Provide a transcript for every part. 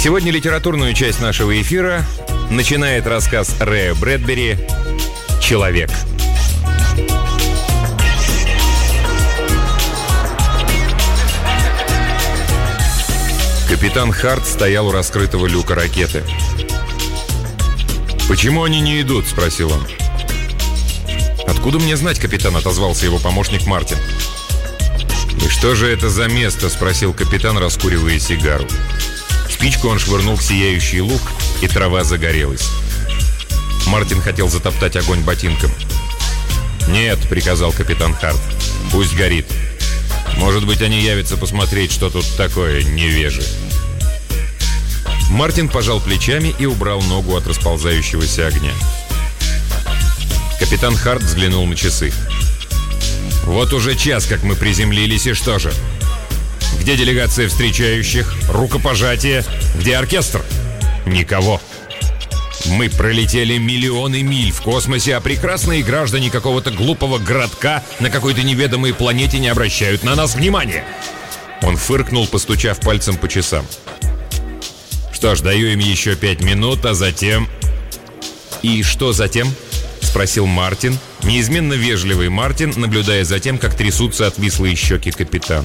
сегодня литературную часть нашего эфира начинает рассказ Рэя Брэдбери «Человек». Капитан Харт стоял у раскрытого люка ракеты. «Почему они не идут?» — спросил он. «Откуда мне знать, капитан?» — отозвался его помощник Мартин. «И что же это за место?» — спросил капитан, раскуривая сигару. Спичку он швырнул в сияющий луг, и трава загорелась. Мартин хотел затоптать огонь ботинком. «Нет», — приказал капитан Харт, — «пусть горит. Может быть, они явятся посмотреть, что тут такое, невежи». Мартин пожал плечами и убрал ногу от расползающегося огня. Капитан Харт взглянул на часы. «Вот уже час, как мы приземлились, и что же? Где делегация встречающих? Рукопожатие? Где оркестр? Никого. Мы пролетели миллионы миль в космосе, а прекрасные граждане какого-то глупого городка на какой-то неведомой планете не обращают на нас внимания». Он фыркнул, постучав пальцем по часам. «Что ж, даю им еще 5 минут, а затем...» «И что затем?» — спросил Мартин, неизменно вежливый Мартин, наблюдая за тем, как трясутся отвислые щеки капитана.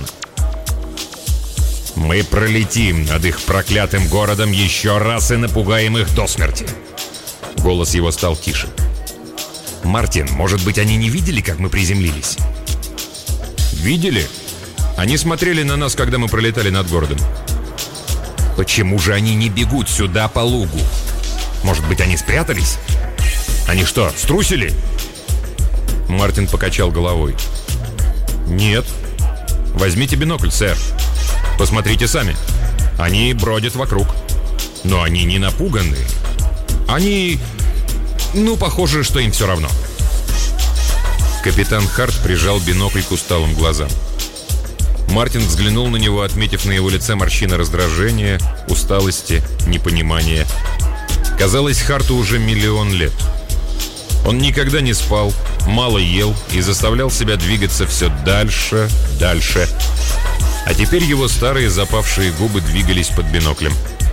«Мы пролетим над их проклятым городом еще раз и напугаем их до смерти». Голос его стал тише. «Мартин, может быть, они не видели, как мы приземлились?» «Видели? Они смотрели на нас, когда мы пролетали над городом». «Почему же они не бегут сюда по лугу? Может быть, они спрятались? Они что, струсили?» Мартин покачал головой. «Нет. Возьмите бинокль, сэр. Посмотрите сами. Они бродят вокруг. Но они не напуганы. Они... похоже, что им все равно». Капитан Харт прижал бинокль к усталым глазам. Мартин взглянул на него, отметив на его лице морщины раздражения, усталости, непонимания. Казалось, Харту уже миллион лет. Он никогда не спал, мало ел и заставлял себя двигаться все дальше, дальше. А теперь его старые запавшие губы двигались под биноклем.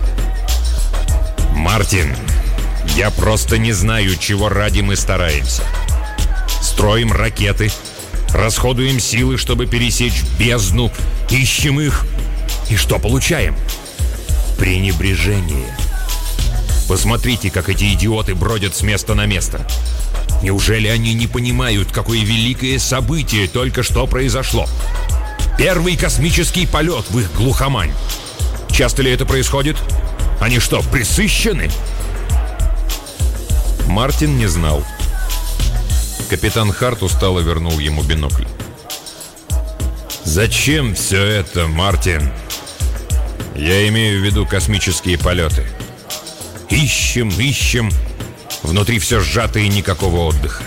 «Мартин, я просто не знаю, чего ради мы стараемся. Строим ракеты, расходуем силы, чтобы пересечь бездну, ищем их. И что получаем? Пренебрежение. Посмотрите, как эти идиоты бродят с места на место. Неужели они не понимают, какое великое событие только что произошло? Первый космический полет в их глухомань. Часто ли это происходит? Они что, пресыщены?» Мартин не знал. Капитан Харт устало вернул ему бинокль. «Зачем все это, Мартин? Я имею в виду космические полеты. Ищем, ищем. Внутри все сжато и никакого отдыха».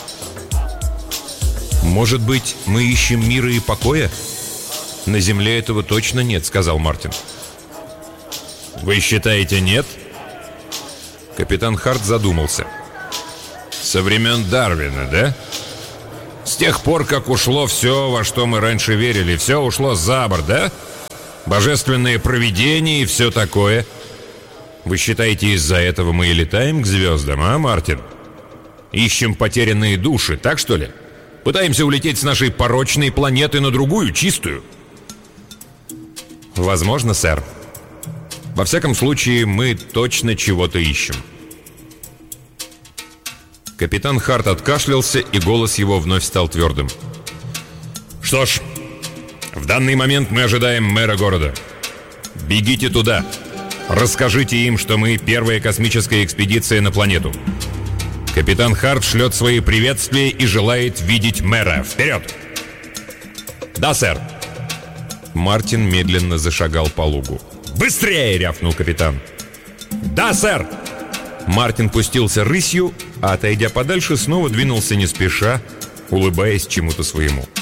«Может быть, мы ищем мира и покоя? На Земле этого точно нет», — сказал Мартин. «Вы считаете, нет?» Капитан Харт задумался. «Со времен Дарвина, да? С тех пор, как ушло все, во что мы раньше верили, все ушло за борт, да? Божественное провидение и все такое. Вы считаете, из-за этого мы и летаем к звездам, а, Мартин? Ищем потерянные души, так что ли? Пытаемся улететь с нашей порочной планеты на другую, чистую?» «Возможно, сэр. Во всяком случае, мы точно чего-то ищем». Капитан Харт откашлялся, и голос его вновь стал твердым. «Что ж, в данный момент мы ожидаем мэра города. Бегите туда. Расскажите им, что мы первая космическая экспедиция на планету. Капитан Харт шлет свои приветствия и желает видеть мэра. Вперед!» «Да, сэр!» Мартин медленно зашагал по лугу. «Быстрее!» — рявкнул капитан. «Да, сэр!» Мартин пустился рысью, а, отойдя подальше, снова двинулся не спеша, улыбаясь чему-то своему.